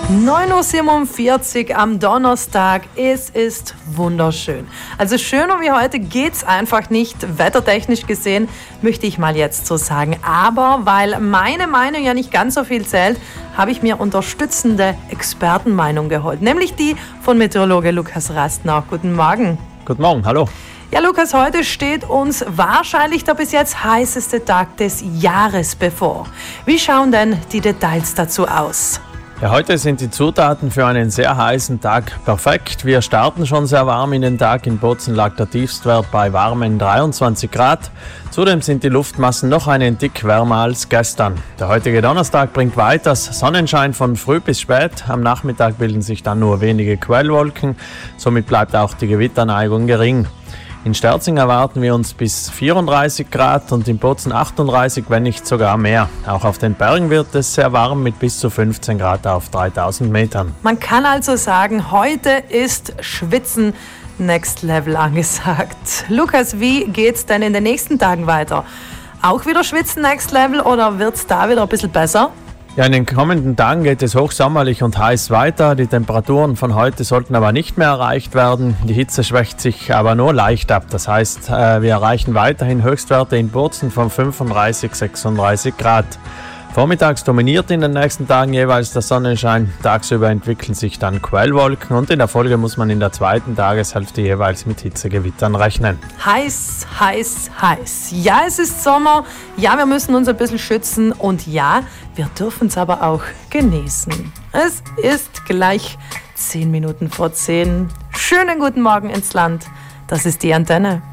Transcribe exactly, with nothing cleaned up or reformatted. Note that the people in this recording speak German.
neun Uhr siebenundvierzig am Donnerstag. Es ist wunderschön. Also schöner wie heute geht's einfach nicht, wettertechnisch gesehen, möchte ich mal jetzt so sagen. Aber weil meine Meinung ja nicht ganz so viel zählt, habe ich mir unterstützende Expertenmeinung geholt. Nämlich die von Meteorologe Lukas Rastner. Guten Morgen. Guten Morgen, hallo. Ja, Lukas, heute steht uns wahrscheinlich der bis jetzt heißeste Tag des Jahres bevor. Wie schauen denn die Details dazu aus? Ja, heute sind die Zutaten für einen sehr heißen Tag perfekt. Wir starten schon sehr warm in den Tag. In Bozen lag der Tiefstwert bei warmen dreiundzwanzig Grad. Zudem sind die Luftmassen noch einen Tick wärmer als gestern. Der heutige Donnerstag bringt weiters Sonnenschein von früh bis spät. Am Nachmittag bilden sich dann nur wenige Quellwolken. Somit bleibt auch die Gewitterneigung gering. In Sterzing erwarten wir uns bis vierunddreißig Grad und in Bozen achtunddreißig, wenn nicht sogar mehr. Auch auf den Bergen wird es sehr warm mit bis zu fünfzehn Grad auf dreitausend Metern. Man kann also sagen, heute ist Schwitzen Next Level angesagt. Lukas, wie geht's denn in den nächsten Tagen weiter? Auch wieder Schwitzen Next Level oder wird's da wieder ein bisschen besser? Ja, in den kommenden Tagen geht es hochsommerlich und heiß weiter. Die Temperaturen von heute sollten aber nicht mehr erreicht werden. Die Hitze schwächt sich aber nur leicht ab. Das heißt, wir erreichen weiterhin Höchstwerte in Bozen von fünfunddreißig, sechsunddreißig Grad. Vormittags dominiert in den nächsten Tagen jeweils der Sonnenschein. Tagsüber entwickeln sich dann Quellwolken und in der Folge muss man in der zweiten Tageshälfte jeweils mit Hitzegewittern rechnen. Heiß, heiß, heiß. Ja, es ist Sommer. Ja, wir müssen uns ein bisschen schützen. Und ja, wir dürfen es aber auch genießen. Es ist gleich zehn Minuten vor zehn. Schönen guten Morgen ins Land. Das ist die Antenne.